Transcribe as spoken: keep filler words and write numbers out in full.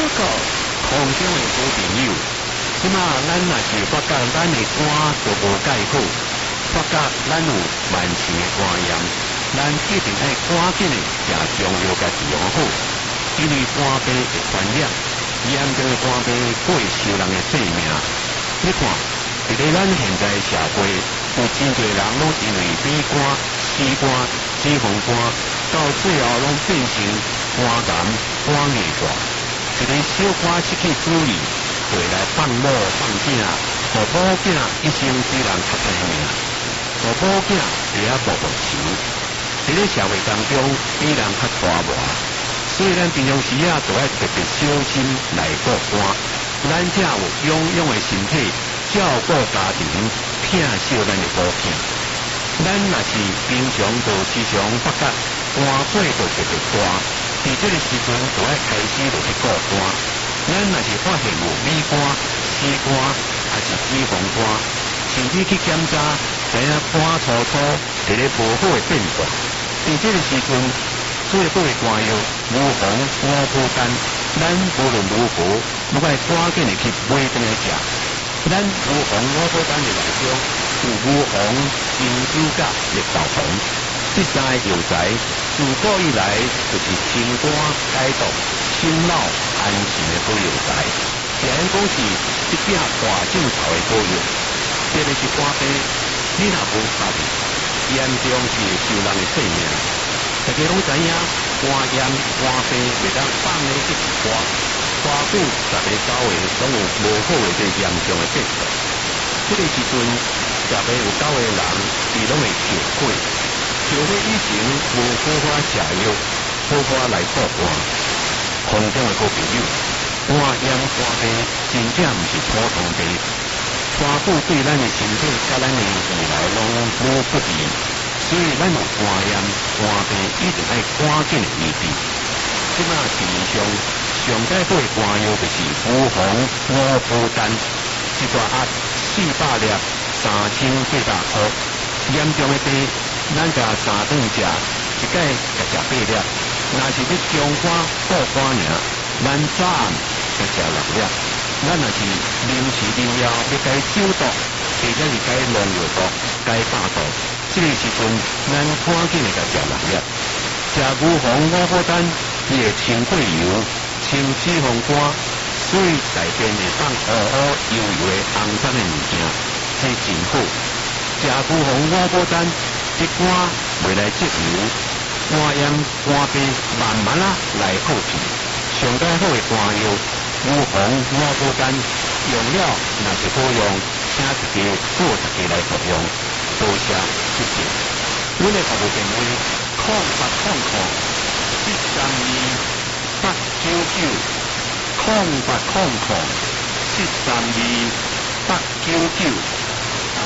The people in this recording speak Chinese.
果， 空中的好朋友，即马咱若是发觉咱的肝就无介好，发觉咱有慢性的肝炎，咱一定要赶紧的食中药甲治疗好，因为肝病会传染，严重的肝病会收人的性命。你看，伫咧咱现在的社会，有真侪人拢因为鼻肝、气肝、脂肪肝，到最后拢变成肝癌、肝硬化。一个小可失去主意，回来放某放囝，互某囝一生对人较歹命，互某囝会晓无无钱。伫咧社会当中，比人较拖磨，所以咱平常时啊，就要特别小心来顾肝。咱才有臃肿的身体，照顾家庭，疼惜咱的某囝。咱若是平常就时常发觉肝火就特别大。伫这个时阵，就要开始就去顾肝。咱若是发现有米肝、气肝，还是脂肪肝，甚至去检查，知影肝粗粗，伫咧无好的变化。伫这个时阵，最好的肝药无妨五补丹，咱无论如何，都要赶紧的去买回来食。咱无妨五补丹的内中有无妨、金九甲、绿豆黄。这三个药材自古以来就是清肝解毒、心脑安神的好药材，也应讲是一柄大正头的好药。特别是肝病，你若无察觉，严重是会受人的性命。大家拢知影，肝炎、肝病袂当放咧一时肝，肝久十个九个拢有无好的这严重的变化。这个时阵，十个有九个人，伊拢会后悔。就会以前无好好食药，好好来顾肝。空中的好朋友，肝炎肝病真正毋是普通病，肝久对咱的身体甲咱的未来拢无不利，所以咱有肝炎肝病一定要赶紧的医治。即马市面上上解好的肝药就是无妨五补丹，一大盒四百粒，三千八百块。严重的病，咱甲三顿食，一摆甲食八粒。若是要中肝顾肝尔，咱早暗甲食六粒。咱若是临时临了要该酒毒，或者是该农药毒、该百毒，这个时阵咱赶紧的甲食六粒。食无妨五补丹，伊会清血油、清脂肪肝，所以内边会放乌乌油油的红色的物件，这真好。食无妨五补丹，这肝袂来积油，肝炎肝病慢慢啊来好去。上解好的肝药无妨五补丹，用了若是好用，请一个过一个来服用，多谢谢谢。阮的服务电话：空八空空七三二八九九，空八空空七三二八九九。